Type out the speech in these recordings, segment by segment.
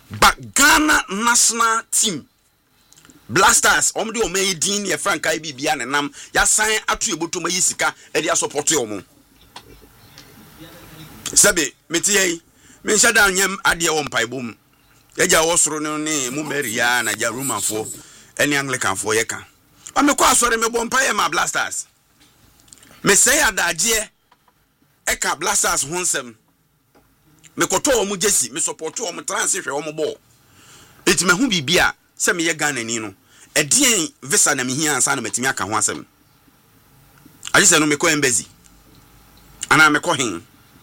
But Ghana national team Blasters omde o me din ye Frank IB bia ne nam ya san atu eboto ma yisika e dia support omo sabe metie me nshada nyem ade wo mpaibom eja wo soro ne mu Maria na ja Romanfo eni Anglican fo ye ka o me kwa soro me bo mpaye ma Blasters me say adaje e ka Blasters honsem me koto o mu jesi me support o mu transfer o mu ball eti me hu bibia se me ye Ghana ni no edien visa na me hia ansa na matimi aka ho asem aje se no me ko embassy ana me ko hin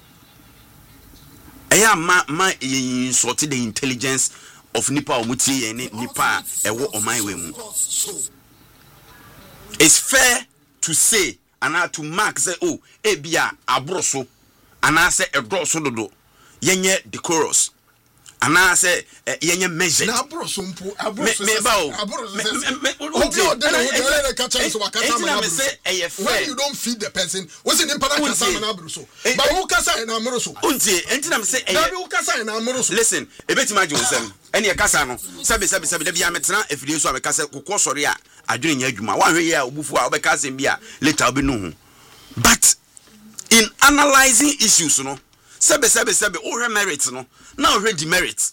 eya ma sort the intelligence of nipa omutie ne nipa ewo oman we mu. It's fair to say ana to mark say oh ebia abroso ana se edoso dodo yenye decorous ana se yenye measure na abroso mpo abroso me ba o when you don't feed the person what's in impala kasa na abroso ba who kasa na amroso unti entina me say who kasa na amroso listen ebetima je wonsem ene e kasa no sabe da bia metena afidie so abekasa kokko sori a adwene nya adwuma wan hwe ye a obufu a obekasa bia later obi no hu but in analyzing issues no sabe o merit no na o demerit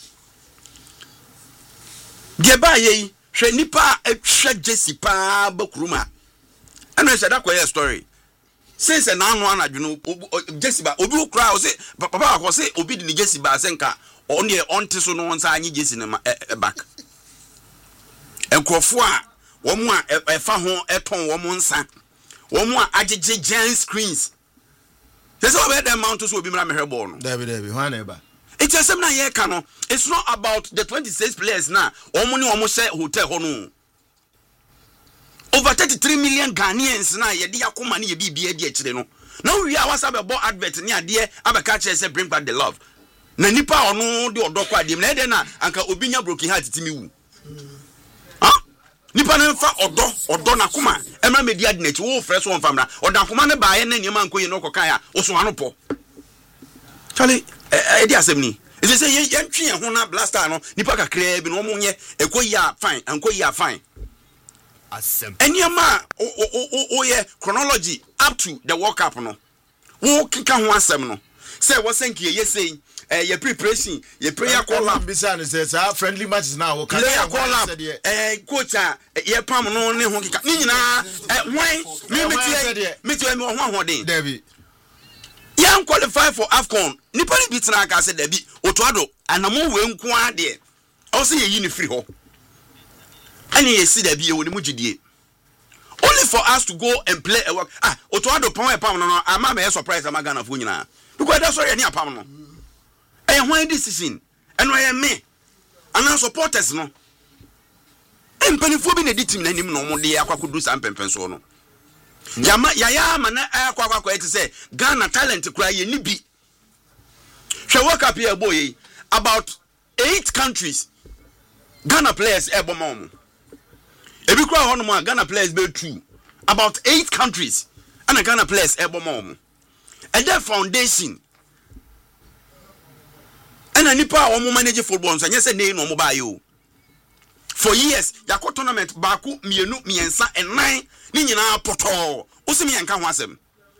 geba ye hwe nipa atwa Jesse pa bakuruma eno hwe da koye story since na anu anadweno Jesse ba obi okra o se papa akọ se obi di Jesse ba senka on ye onte so no nsa anyi Jesse na back enkrofo a wo mu a efa ho eton wo mu nsa wo mu a agege giant screens. There's over the mountains will be Mehebon. David, whatever. It's a seminar year cano. It's not about the 26 players now. Omoni almost say hotel honu. Over 33 million Ghanaians now. Ye dia kumani ye BBA dia chileno. Now we are what's about advert near dear Abakache say bring back the love. Na nipa onu di odokwa di. Na na anka obinya broken heart timi wu. Nipa na fa odo na kuma emra media di nechi wo fresh one famra odan kuma ne baaye na niam ankoye no kokan a oso ano po chale e di asem ni e say ye ntwe ye ho na blaster no nipa kakra bi no mo nye ekoyi a fine ankoyi a fine asem eniama o ye chronology up to the World Cup no wo kika ho asem no say wo senki ye say your preparation, your prayer call up. Besides, it's our friendly matches now. Player call up. Coach, your palm no ne ho kika. Ni na why me to me ho den. David. Yan qualify for AFCON. Nipa ni bitina ka say David. Otoado anamo we nko ade. O say ye ni free ho. Ani ye see David e wo ni mugidie. Only for us to go and play a work. Otoado pam no ama me surprise am Ghana fo nyina. Because that's sorry ni apam no. When decision and why me and our supporters no empanifo bi na di team na nim no mo de akwakodu sam pempenso no ya mana akwakwa eti say Ghana talent kura ye ni bi hwe World Cup here boy about 8 countries Ghana players ebomom ebi kura ho no mo Ghana players be 2 about 8 countries and Ghana players ebomom and that foundation and a nipa omo manage football so nyese nei no mo ba yo for years yakọ tournament baako mienu miensa enan ni nyina poto usimi yanka ho asem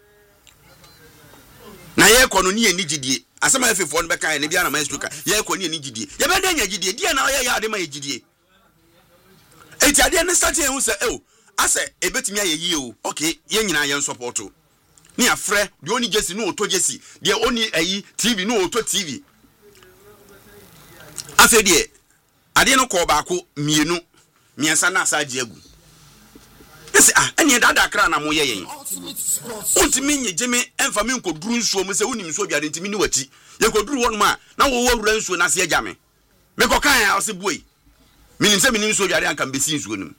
na ye kọ no ni enigidie asem afefo no beka ne bia na maestro ka ye kọ ni enigidie ye be da nyagidie die na ye ya ade ma yegidie eti ade ne start hu se ase ebetimi ayeyi o okay ye nyina ye support ni afre de oni Jesse no oto Jesse de oni ayi TV no oto TV afedie ade no ko baako mienu miensa na asaje agu ese ene dada kra na mo yeyen untimi nyejeme emfa me nkoduru nsuo mo se unim so biade ntimi ni wati ye koduru won ma na wo wura nsuo na se agya me kokan a ose buoi minim se minim so biade anka mbesi nsuo nim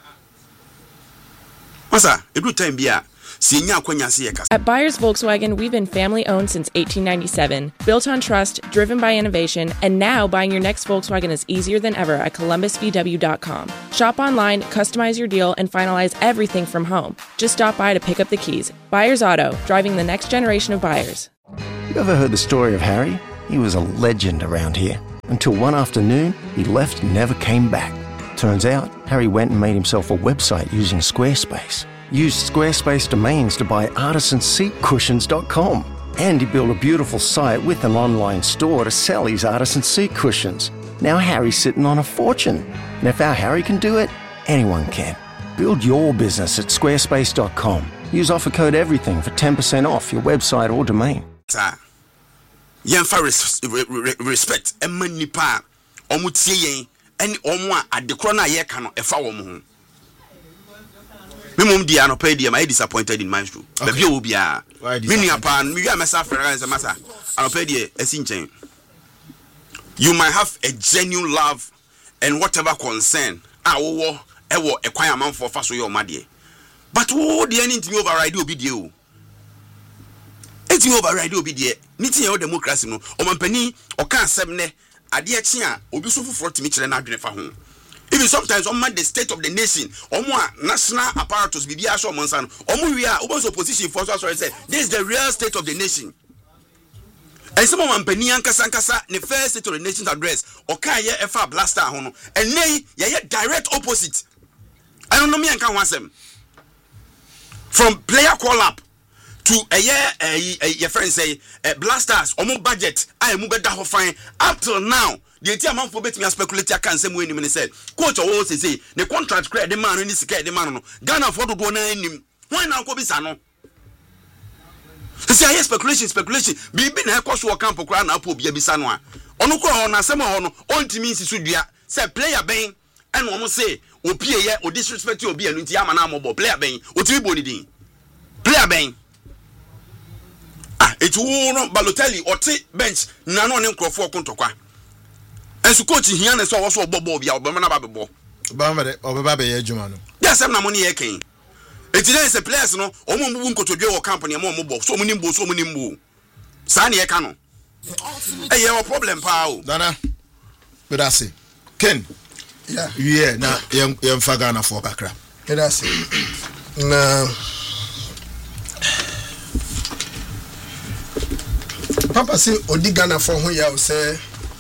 masa edu time bia. At Byers Volkswagen, we've been family-owned since 1897, built on trust, driven by innovation, and now buying your next Volkswagen is easier than ever at columbusvw.com. Shop online, customize your deal, and finalize everything from home. Just stop by to pick up the keys. Byers Auto, driving the next generation of buyers. You ever heard the story of Harry? He was a legend around here. until one afternoon he left and never came back. Turns out, Harry went and made himself a website using Squarespace. Used Squarespace domains to buy artisanseatcushions.com. And he built a beautiful site with an online store to sell his artisan seat cushions. Now Harry's sitting on a fortune. And if our Harry can do it, anyone can. Build your business at squarespace.com. Use offer code EVERYTHING for 10% off your website or domain. Yemfa respect emanipa omutie yen eni omo a adekro na ye ka no efa wo mo ho. Memum dia no pay dia my disappointed in my show. Baby obia. Mini apa mi wi amesa frere nse masa. Anope dia esi nchen. You might have a genuine love and whatever concern. Wo ewo ekwan amanfo fa so your made. But wo dia ni ntimi override obi dia o. Eti override obi dia. Niti ye democracy no. Omampani oka asem ne ade a chi a obi so foforo timi kire na adwene fa ho. Even sometimes on the state of the nation, national apparatus be so monsan. We are almost opposition for so say this is the real state of the nation. And some man penian kasa the first state of the nation's address okay ye efa blaster hono and nay ye direct opposite. I don't know me and can want them from player call up to a year your friend say blasters budget I move better fine up till now. The entire man for betting speculate can same way him said coach always say the contract credit the man ni sika the man no Ghana for do na nim why now ko bisa no say speculation bibi na ekoso wo camp kra na apo bia bisa no a ono kro na asem ho no ontimi nsisu dua say player ben and wo say opie ye o disrespect obi anu nti ama na ambo player ben otimi boni din player ben it no Balotelli oti bench na no ne nkrofo kontokwa ensu coach hia na so wo so bobo bia obema na babebo bamade obeba be ye djuma no ya sem na mo ne ye ken etire se players no omo mbubu nkotodwe wo company mo mo bo so mo nimbo sa na ye ka no ye o problem pa o dana but I say Ken yeah na ye mfaga na for kakra that's na Papa say Odigana for ho ya o say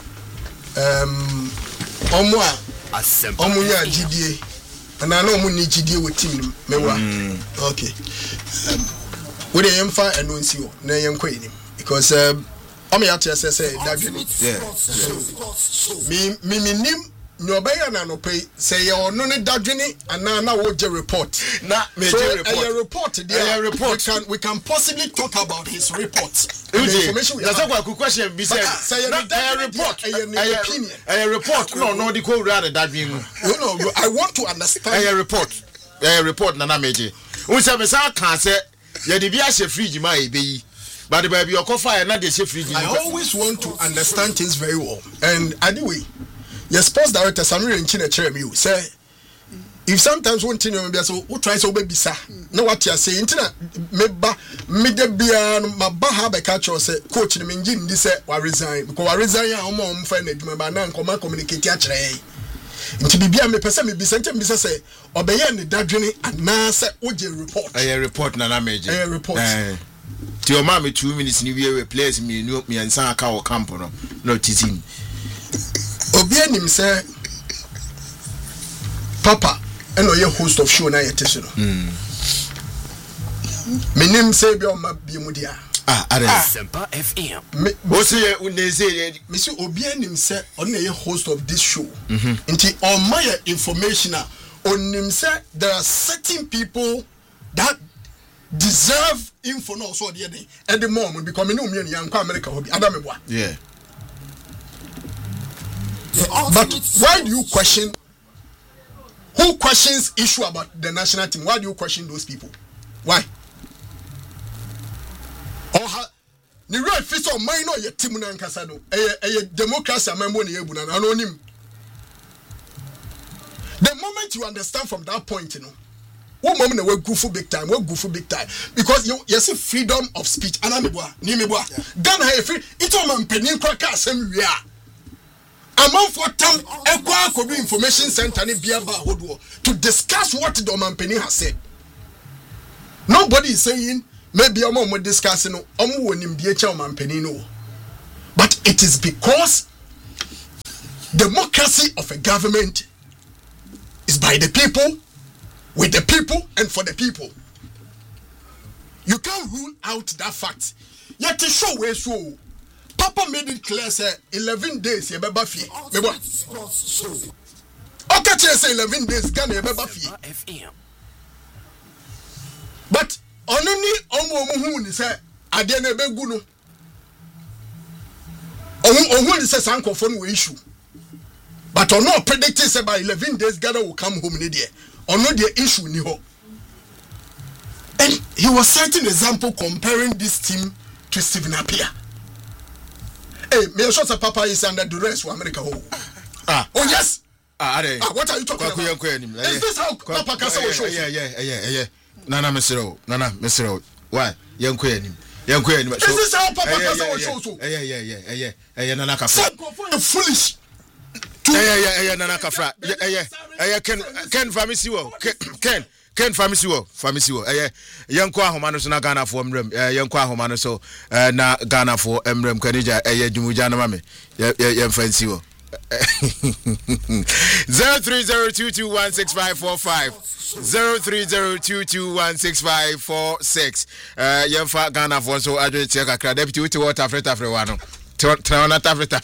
omo nya gidie na omo ni gidie we team mewa okay we dey emfa announce you na yenko enim because omo ya tell say that me nim no obeya na no pay say you no ne dadwene ana na wo je report na me je report there we can possibly talk about his report information that's a good question be said say report a report no the call rather dadwene no I want to understand a report na meje unse me say kan say ye de bia she fridge ma e beyi but the baby your fire na de she fridge I always want to understand things very well and anyway your sports director Samuel Nchine chere me say if sometimes one thing you be so who try so be bisa na what you say intina me de bia ma ba ha be catch you say coach ni me ngi ndi say wa resign because wa resign a mo mfa na adwuma ba na nkoma communicate a chere nti bibia me pese me bisa ntem bisa say obeye ne dadwene ana say oje report a report na meje a report ti o ma me 2 minutes ni we place me no me ansan aka o camp no tizin obi anim say Papa eno ye host of show na yete so no menim say bi o ma bi mu dia Sempa FM o say uneze me say obi anim say on ye host of this show nti on my information onim say there are certain people that deserve info no so dey at the moment because me no me yan kwa America hobi adameboa yeah but why do you question who questions issue about the national team? Why do you question those people? Why? Ni real face of mine or your team na nkasa no. A democracy amembo ni ebu na anonim. The moment you understand from that point, you know, what moment we go for big time, because you see freedom of speech. Anamibwa, ni mibwa. Ghana have free. It's all man penin kwaka same we are. Among for time, could be information center to discuss what the Omampeni has said. Nobody is saying maybe I'm more discussing but it is because democracy of a government is by the people, with the people, and for the people. You can't rule out that fact. Yet to show where so Papa made it clear, say 11 days, you better fee. Okay, say 11 days, Ghana, you better fee. But only Omo say, I didn't be good. Omo says, Uncle Phone will issue. But on no predicting say by 11 days, Ghana will come home in the or no the issue ni ho. And he was citing example comparing this team to Stephen Appiah. Hey, me sure say Papa is under duress for America. Oh yes. What are you talking about? Is this how Papa can say? Yeah. Nana Mesero. Why? Young Queen. Is this how Papa can say? Yeah. Nana Kafa. Foolish. Yeah, Nana Kafra. Yeah, Ken Famisiwo. Ken Famisiwo. Young Kwahomano so na Ghana for Emrem. Young Kwahomano so na Ghana for Emrem Kanija. Jumujana mame. Young Fansiwo. 0302216545. 0302216546. Young fa Ghana for so I do check a deputy to what Africa Afriwano. Tana Africa.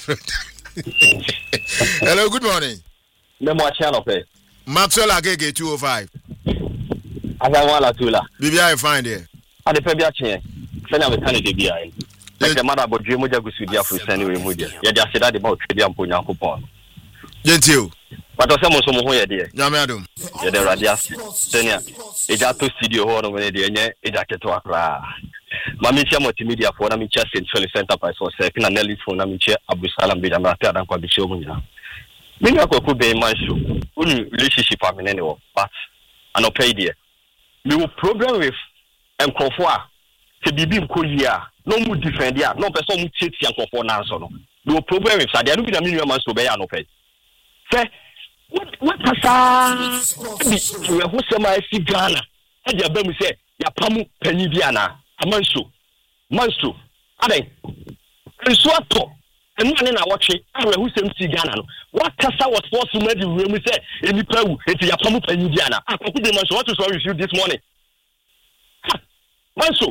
Hello, good morning. Memo channel pay. Maxwell Agege 205. Azawala tula. Bibia find here. Ade pe bia chen. Fena we candidate bia yi. The mother about dream moja gusudia for send we moja. Ya dia say that about trade am ponya kopon. Gentil. But o se mo so mo ho ye de. Nyame adom. Ya de radia. Senia. Eja to studio ho no we de enye eja keto akra. Mami chia multimedia for na mi chia St. Felix Enterprise for second and Nelly for na mi chia Abu Salam be na ta dan kwa bi show munya. Me na ko be man show. Uni relationship am ne wo but an pay there. Me will program with enkofo a se bibi nko yi a no mu defend ya no person mu cheat enkofo na so no. Me will program with sadia no bi na me man so be ya no pay. Say what pasa we who say my si Ghana. E dia ba mu say ya pamu panyi bia na Manso, Ade, Suato, and one in our watch, I who sent Ghana. What Cassa was forced to make the room say, any Peru, it's Yapamu and Indiana. I could be Manso, what is wrong with you this morning? Manso,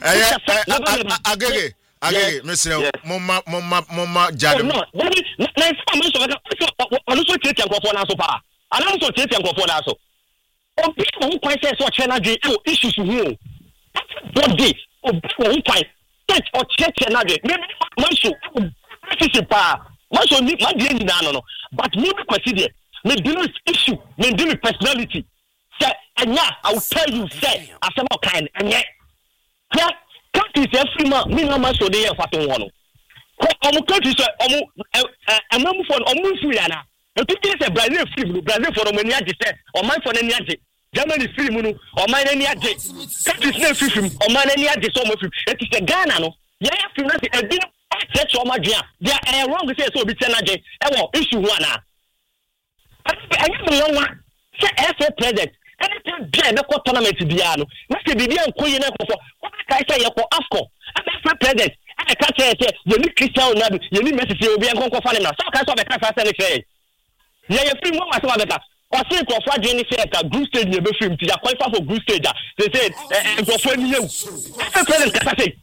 Agege, Mr. Mama Jadam. No, nice. I'm also taking for Naso Pa. I'm also taking for Naso. Oh, people who quite say so China issues who. What day? Oh, time. Touch or check another. Maybe Manso. Manso need my dear no. But maybe consider. Me deal with issue. Me deal with personality. Say, and yeah, I will tell you. Say, as some kind. And yeah, country is every man. Me no Manso dey for to one. Country say, I'm for free na. The people say Brazil free. Brazil for many ages. Or man for any ages. Germany free munu or mine any aje. That is no free or mine any aje so much. It is a Ghana no. Yeah, finance a bit set so much. They are wrong to say so be tenaje. Issue one. I am the young one. Say FA president. Anything there no tournament biano. Na se bibia nko ye na kofo. What can I say for AFCON? FA president. I can't say you need Cristiano Ronaldo, you need Messi, you be nko fa na. So can so be can say. Yeah, you free mo ma so be I think of what Jenny said that group stage never film to qualify for group stage. They said, and for 20 years, after President Cassate,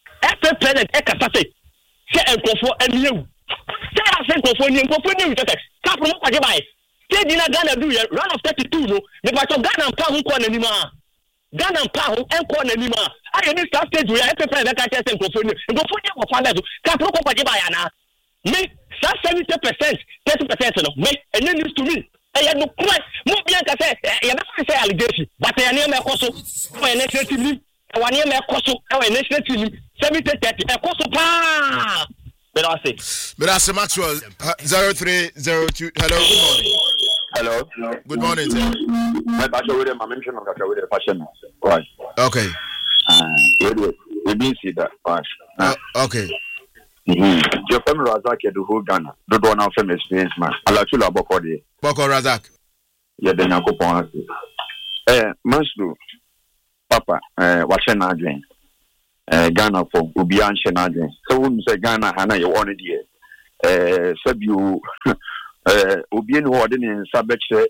say and for and you. Say I think of 20 years, Capital Kajibai. Say Dina Ghana do ya run of 32 no, the part of Ghana and Pahu Kwanima. Ghana and Pahu and Kwanima. I need start stage where after President Cassate and Kofunia, and Kofunia for Fana, Capital Kajibayana. Make 70%, 30% of make and then used to me. I had no quite more bien to say, you never say allegation, but I near my coso, my national team, I near my coso, our national team, 70-30, a coso pa. But I say, Maxwell, 0302. Hello, good morning. Hello. Good morning, sir. My pastor with him, I mentioned of the passion. Right. Okay. We didn't see that. Okay. Your family Razak, you who Ghana. Don't want our family experience, man. I like you, Boko Razak. Yeah, then I go on. Manslu, Papa, watching again. Ghana for Ubian Shenadin. So, wouldn't say Ghana, Hana, you wanted here. Said you obi ni ho de ne nsa bɛkyerɛ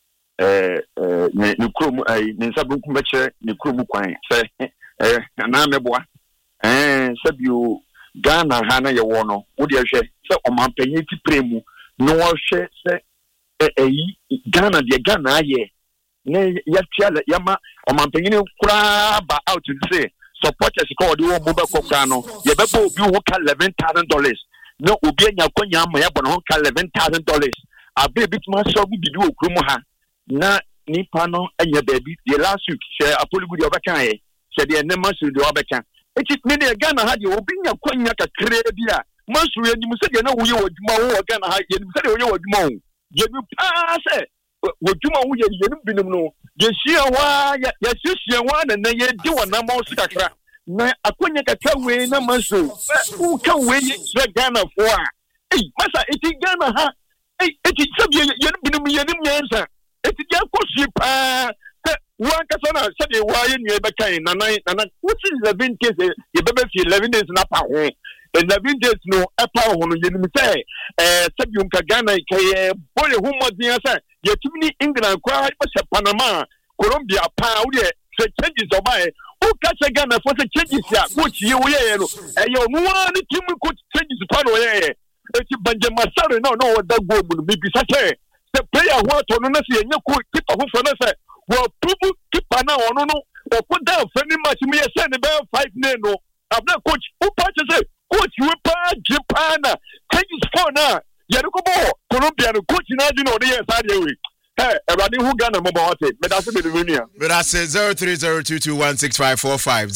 ne kurom ne nsa bunkum bɛkyerɛ ne kurom kwan sɛ na meboa sabio Ghana ha na yɛwɔ no wo de hwɛ sɛ ɔmanpanyin ti premu no wɔhwɛ sɛ Ghana de Ghana ayɛ na yatia yama ɔmanpanyin kura ba out to say supporters ko de wo mobile kokra no yɛbɛbɔ obi ho ka $11,000 na obi anya konya ama yɛbɔ no ho ka $11,000 abe bituma so bi bi wo kurom ha na nipa no anya baabi the last week sɛ apoligu de obɛka yɛ sɛ de nema so de obɛka eti ne de Ghana ha de obi nya konya kakra bi a masu yɛ nim sɛ de na wo yɛ wadwuma wo Ghana ha yɛ nim sɛ de wo yɛ wadwuma wo yɛ bi pa sɛ wadwuma wo yɛ nim binom no yɛ hyia wa yɛ hyia wa na yɛ di wa na ma so kakra na akonya kakra we na masu wo ka we yɛ Ghana fo a masa eti Ghana ha eti sɛ yɛ binom yɛ nim nyansa eti ya kosi pa wa kasa na sɛ de wa yɛ nua bɛkan nana what is 11 days yɛ bɛbɛ fi 11 days na pa ho 11 days no ɛpa ho no yɛ nim sɛ sɛ bi unka Ghana kɛ bole ho modin sɛ yɛ tumi ni England kwa bɛ Panama Colombia pa wo de sɛ changes obae o ka sɛ Ghana for sɛ changes ya coach yɛ wo yɛ no ɛyɛ no wa ni team coach changes pa no yɛ eti Benjamin Sare na no da go mu bi bi sɛ the player who to no say nya ko keeper who for no say wo prove keeper na ono no o put down friendly match me say ne be 5 name no abna coach who patch say coach we pa Japan changes for na ya ko bo Colombia no coach na di no dey say dey we everybody who Ghana mo ba wote me da say be the union but I say 0302216545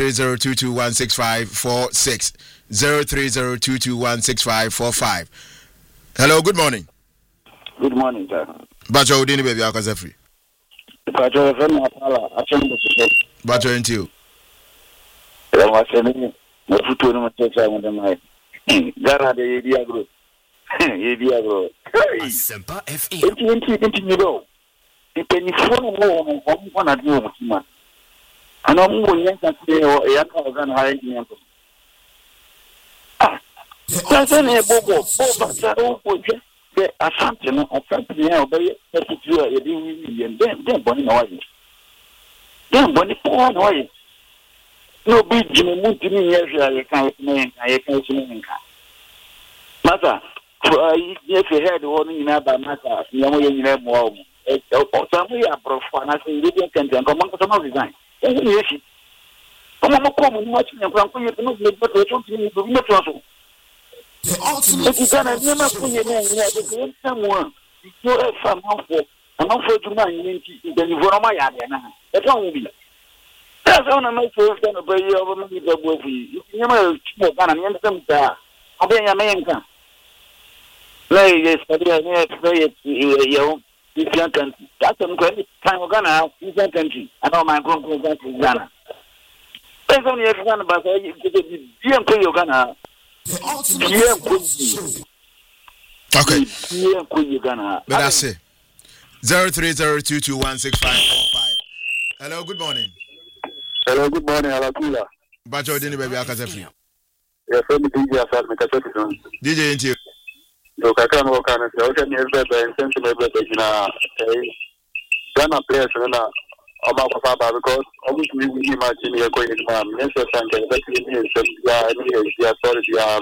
0302216546 0302216545 hello good morning. Good morning, sir. Bacho Udini baby akaza free. Bacho FM apala achembe sisi. Bacho into you. Ya wasemi na futu ni mtesa mwende mai. Gara de yedi agro. Yedi agro. Sempa FM. Enti nido. Ipeni fono mo kwa na dio mtima. Ana mungu nyenza sio yaka ogana hayi nyenzo. Sasa ne bobo sa o the asante no asante ya obeye petitua ye di yen den boni na waye den boni po na waye no bi jime mutimi ye hwa ye kan so nka masa ye fe head wo no nyina ba masa ye mo ye nyina mo o samu ya profa na se ndi den kan ko man ko no design ye ye shi ko mo ko mo ma chi nka ko ye no le beto so ti ni do metro so it's gonna be my funny name. Yeah, someone. You are from Hanford. I'm not for to mind. Then you were my yard. That's all we. That's all I'm going to pay you over the movie. You never smoke and I'm some star. I'll be a man. Play yes, but I need to play it. You can. That's some great time of Ghana. You can country. I know my grandpa got to Ghana. There's only a Ghana, but you didn't pay your Ghana. Okay. But that's it. 0302216545. Hello, good morning. Hello, good morning, Alakula. Bacho Dini baby akaza. Yes, I'm DJ Asad Mekachoti. DJ into you. No, I can't work on it. I can use that and send to my brother. Ghana players about Papa because obviously we imagine you're going to yes, thank you. But yeah, sorry,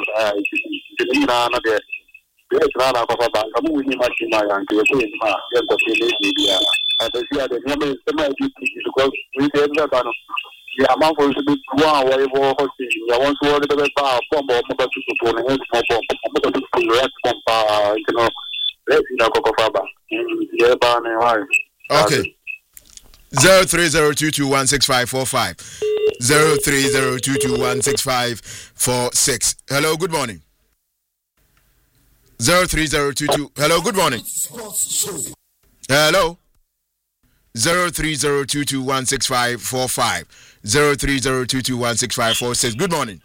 yes, Rana Papa, I'm going to imagine my uncle, you're going to media. And I see the name is because we said that the amount for to be one way for hosting. I want to order the power from or to put on okay. 0302216545 0302216546. Hello, good morning. 0302. Hello, good morning. Hello. 0302216545 0302216546. Good morning.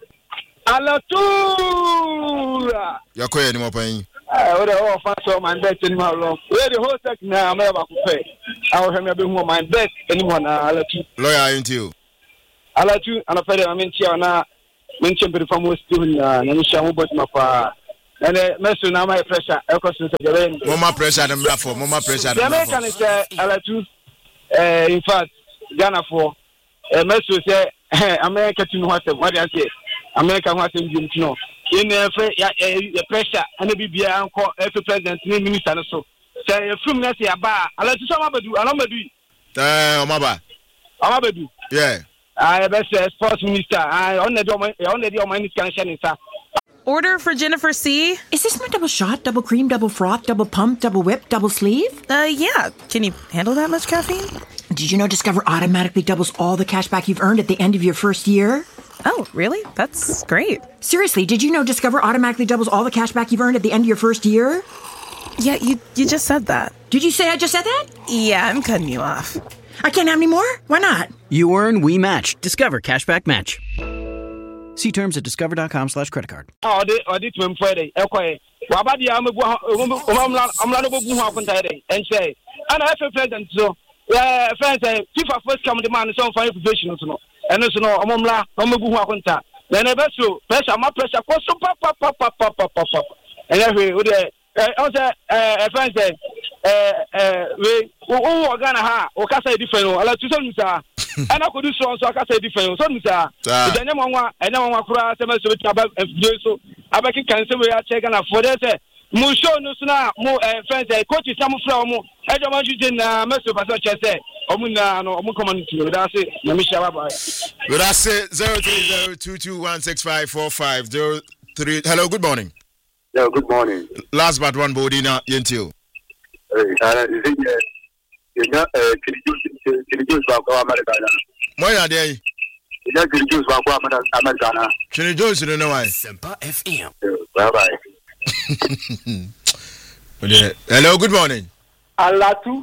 Alatura. Yakoye any more pain? I fancy my bet in my long. Where the whole second now, I'm about to pay. I will have me bring my bet anyone. Lawyer into you. Alatu, and a fellow I mean, Tiana mentioned from West doing Nanisha, but my and Messi now my pressure. Mama pressure them for. Mama pressure them. The American is Alatu. In fact, Ghana for Messi say America to know what I say. America what you know. In the pressure and the BBI uncle, every president, minister, so. Say a few minutes here, bar. I let you some do. Amabadu. Yeah. I best sports minister. I only do my minister. Order for Jennifer C. Is this my double shot, double cream, double froth, double pump, double whip, double sleeve? Yeah. Can you handle that much caffeine? Did you know Discover automatically doubles all the cash back you've earned at the end of your first year? Oh, really? That's great. Seriously, did you know Discover automatically doubles all the cash back you've earned at the end of your first year? Yeah, you just said that. Did you say I just said that? Yeah, I'm cutting you off. I can't have any more? Why not? You earn, we match. Discover Cashback Match. See terms at discover.com/creditcard. Oh, did to him Friday. Okay. Wabadi, I'm not and say, and I feel president, so, friends, FIFA first come demand some fine professionals, and also, Omla, Omabu, then I bet so, pressure, my pressure, pop. And every also, friends, we are gonna have, or can say different, I like to say, sir. And I could do so I can say different. So, sir, the name one, and no one cross, so I can cancel. We are checking up for this. Musho, no sooner, more friends, coach is some from I don't want you to Mr. Pastor say, Omuna, no, community. That's it. That's it. 0302216545 Hello, good morning. Yeah, good morning. Last but one body now, Yentio. Why are they? Chini Jones, you don't know why. Semper FM. Bye bye. Hello, good morning. Alatu.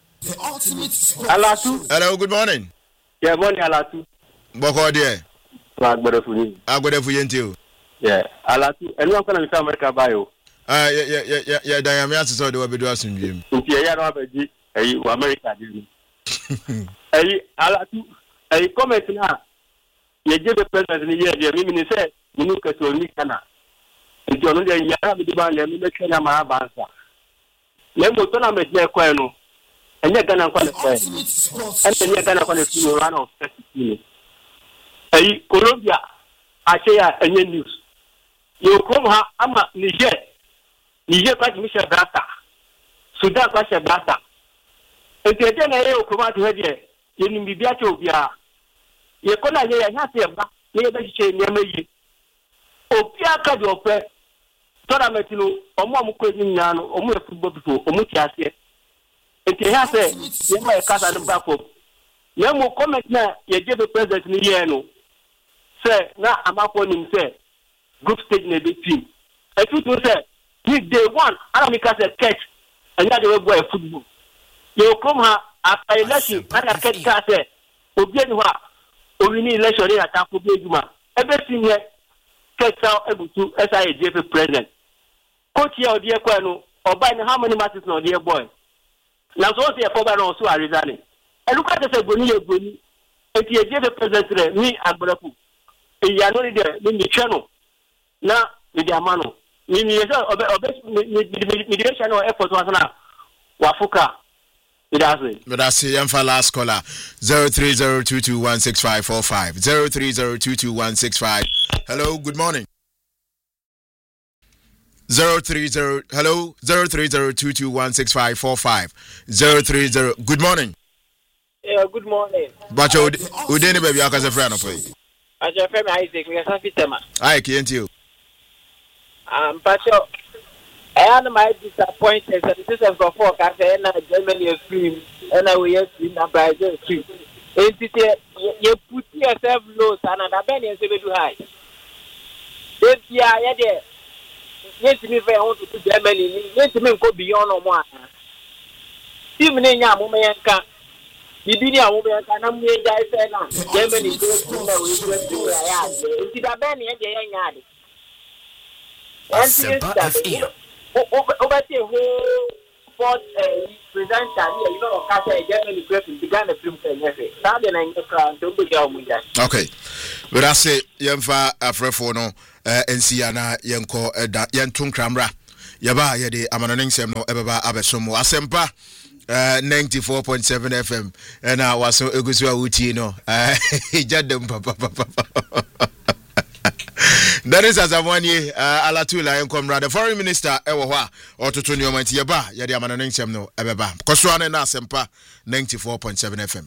Hello, good morning. Yeah, morning, Alatu. Boko dear. Agbedefu Yentio. Yeah, Alatu. Anyone can come America by you. Yeah, Diana saw the way to some dream. Yeah, America. Hey, Alatu. Hey, comment now. You give the president in the year, meaning say, you look at your Nicana. If you're not there, you have the band, you make sure I'm a bansa. Let me turn on the Quano, and you're gonna qualify. And then you're gonna qualify run of 30 minutes. Hey, Colombia, I say, and you news. You come, I'm a Niger. Niger, like Michel Brata. Sudan, like Brata. And the general come out to here. You need to be at your you can't hear nothing. You have to say, Yamayi. Opia Kadope, Torametino, or Momuquino, or more football before, or Mutiasia. And he has said, you might cast at the back of. You will comment now, you give the president Niano. Say, now I'm up on him, say, group stage in a big team. And you say, if they want, I don't cast a catch, and now they will go football. You come here after election, and I can't cast it. Obienwa. We need election in attack for Bejuma. Everything here, catch out able to SIAJF president. Coach here, dear Quano, or buying how many matches, no, dear boy. Now, so the problem also are resigning. And look at the Boni, and the AJF president, me and Buraku. You are not there, in the channel. Now, with the Amano. Mediation or effort was now. Wafuka. But I see for last caller 0302216545 03022165. Hello, good morning. 0302216545 030. Good morning. Yeah, good morning. But you didn't baby as a friend of you. As your friend Isaac, we are some Fitema. I can't you. But I am my disappointed that this is before Catherine Germany is free and I will see a Brazil free. And you put yourself low and an abandoned to high. This year, yes, me very want to Germany, yes, me go beyond on one. Even in Yamumanka, the Bidia woman can I'm here, I said, Germany goes to the Benny and the young yard. Over the whole fourth presenter here, you know, Germany began the film. Okay. But I say yemfa afrefo no NC na yenko yentung kramra yaba yede amanoningsem no ebeba abesomo asempa 94.7 FM and I was so egusu awuti no jadem papa that is as a 1 year alatula enkomra the foreign minister ewo ho a ototo ni omanti yaba yede amanoningsem no ebeba koso ane na asempa 94.7 FM.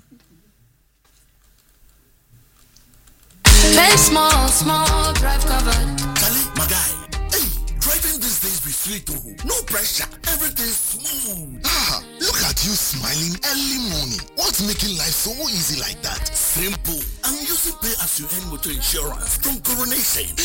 Play small, drive covered. Kali, my guy. Hey, driving these days be sweet too. No pressure, everything smooth. Look at you smiling early morning. What's making life so easy like that? Simple. I'm using pay as you earn motor insurance from Coronation.